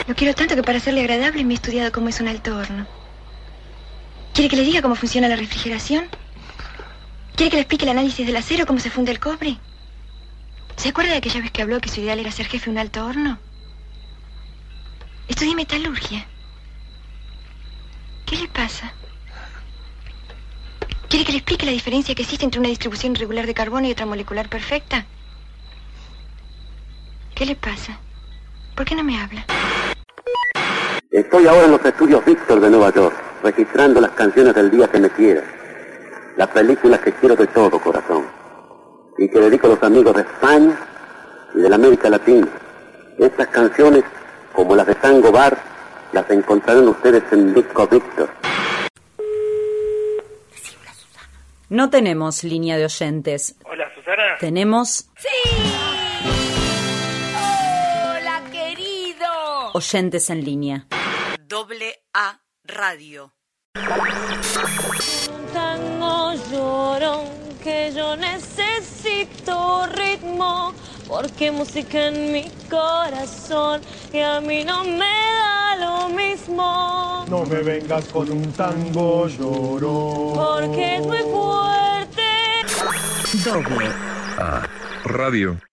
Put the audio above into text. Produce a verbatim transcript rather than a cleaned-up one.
Lo quiero tanto que para serle agradable me he estudiado cómo es un alto horno. ¿Quiere que le diga cómo funciona la refrigeración? ¿Quiere que le explique el análisis del acero, cómo se funde el cobre? ¿Se acuerda de aquella vez que habló que su ideal era ser jefe de un alto horno? Estudié metalurgia. ¿Qué le pasa? ¿Quiere que le explique la diferencia que existe entre una distribución irregular de carbono y otra molecular perfecta? ¿Qué le pasa? ¿Por qué no me habla? Estoy ahora en los estudios Víctor de Nueva York, registrando las canciones del día que me quieras. Las películas que quiero de todo corazón. Y que dedico a los amigos de España y de la América Latina. Estas canciones, como las de Tango Bar, las encontrarán ustedes en Disco Víctor. No tenemos línea de oyentes. Hola, Susana. Tenemos... ¡Sí! ¡Hola, querido! Oyentes en línea. Doble A Radio. Un tango llorón que yo necesito ritmo, porque música en mi corazón y a mí no me da lo mismo. No me vengas con un tango llorón, porque es muy fuerte. Doble A Radio.